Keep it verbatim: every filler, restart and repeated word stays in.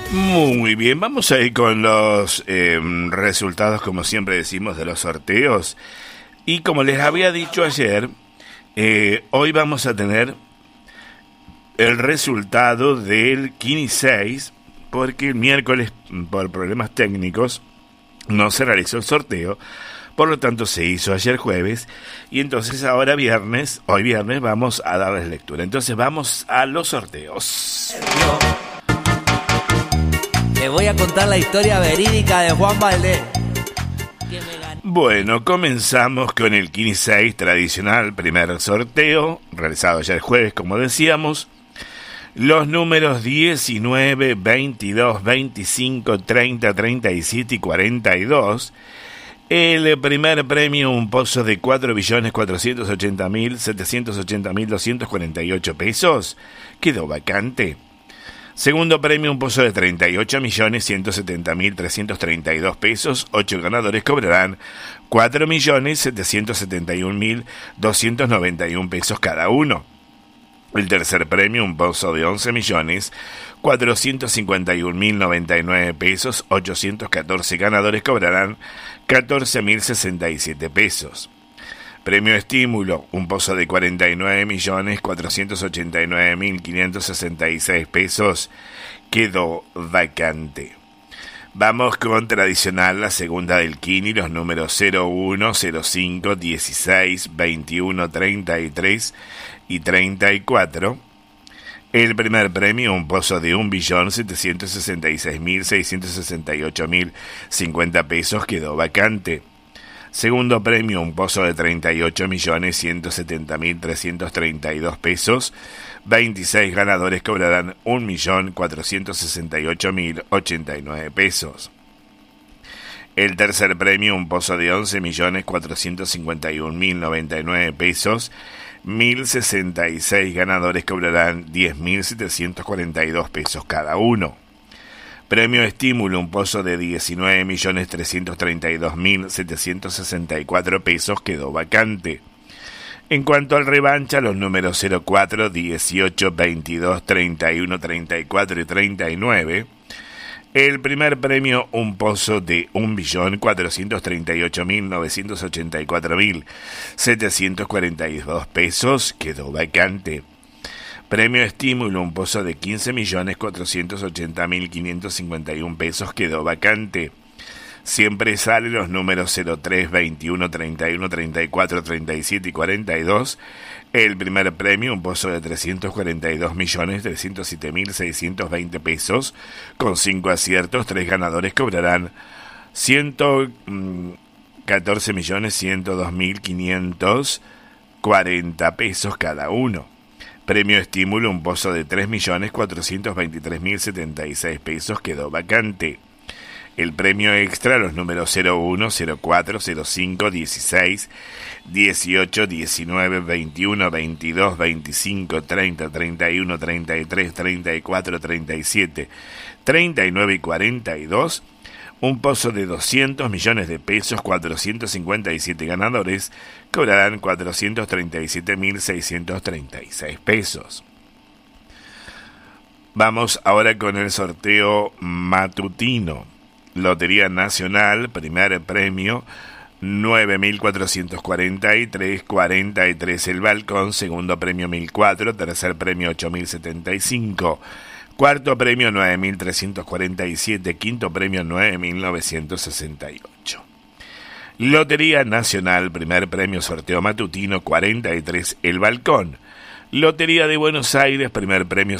Muy bien, vamos a ir con los eh, resultados, como siempre decimos, de los sorteos. Y como les había dicho ayer, eh, hoy vamos a tener el resultado del Kini seis, porque el miércoles, por problemas técnicos, no se realizó el sorteo. Por lo tanto, se hizo ayer jueves. Y entonces ahora viernes, hoy viernes, vamos a darles lectura. Entonces vamos a los sorteos. Les voy a contar la historia verídica de Juan Valdés. Bueno, comenzamos con el Kini seis tradicional, primer sorteo, realizado ayer jueves, como decíamos. Los números diecinueve, veintidós, veinticinco, treinta, treinta y siete y cuarenta y dos. El primer premio, un pozo de cuatro millones cuatrocientos ochenta mil setecientos ochenta mil doscientos cuarenta y ocho pesos, quedó vacante. Segundo premio, un pozo de treinta y ocho millones ciento setenta mil trescientos treinta y dos pesos. Ocho ganadores cobrarán cuatro millones setecientos setenta y un mil doscientos noventa y un pesos cada uno. El tercer premio, un pozo de once millones cuatrocientos cincuenta y un mil noventa y nueve pesos. ochocientos catorce ganadores cobrarán catorce mil sesenta y siete pesos. Premio estímulo, un pozo de cuarenta y nueve millones cuatrocientos ochenta y nueve mil quinientos sesenta y seis pesos, quedó vacante. Vamos con tradicional, la segunda del Kini, los números cero uno, cero cinco, dieciséis, veintiuno, treinta y tres y treinta y cuatro. El primer premio, un pozo de un billón setecientos sesenta y seis mil seiscientos sesenta y ocho mil cincuenta pesos, quedó vacante. Segundo premio, un pozo de treinta y ocho millones ciento setenta mil trescientos treinta y dos pesos. veintiséis ganadores cobrarán un millón cuatrocientos sesenta y ocho mil ochenta y nueve pesos. El tercer premio, un pozo de once millones cuatrocientos cincuenta y un mil noventa y nueve pesos. mil sesenta y seis ganadores cobrarán diez mil setecientos cuarenta y dos pesos cada uno. Premio estímulo, un pozo de diecinueve millones trescientos treinta y dos mil setecientos sesenta y cuatro pesos, quedó vacante. En cuanto al revancha, los números cero cuatro, dieciocho, veintidós, treinta y uno, treinta y cuatro y treinta y nueve. El primer premio, un pozo de un billón cuatrocientos treinta y ocho mil novecientos ochenta y cuatro mil setecientos cuarenta y dos pesos, quedó vacante. Premio estímulo, un pozo de quince millones cuatrocientos ochenta mil quinientos cincuenta y un pesos, quedó vacante. Siempre salen los números cero tres, veintiuno, treinta y uno, treinta y cuatro, treinta y siete y cuarenta y dos. El primer premio, un pozo de trescientos cuarenta y dos millones trescientos siete mil seiscientos veinte pesos. Con cinco aciertos, tres ganadores cobrarán ciento catorce millones ciento dos mil quinientos cuarenta pesos cada uno. Premio estímulo, un pozo de tres millones cuatrocientos veintitrés mil setenta y seis pesos, quedó vacante. El premio extra, los números cero uno, cero cuatro, cero cinco, dieciséis, dieciocho, diecinueve, veintiuno, veintidós, veinticinco, treinta, treinta y uno, treinta y tres, treinta y cuatro, treinta y siete, treinta y nueve y cuarenta y dos. Un pozo de doscientos millones de pesos, cuatrocientos cincuenta y siete ganadores cobrarán cuatrocientos treinta y siete mil seiscientos treinta y seis pesos. Vamos ahora con el sorteo matutino. Lotería Nacional, primer premio, nueve mil cuatrocientos cuarenta y tres, cuarenta y tres el balcón. Segundo premio, mil cuatro. Tercer premio, ocho mil setenta y cinco. Cuarto premio, nueve mil trescientos cuarenta y siete. Quinto premio, nueve mil novecientos sesenta y ocho. Lotería Nacional, primer premio, sorteo matutino, cuarenta y tres el balcón. Lotería de Buenos Aires, primer premio,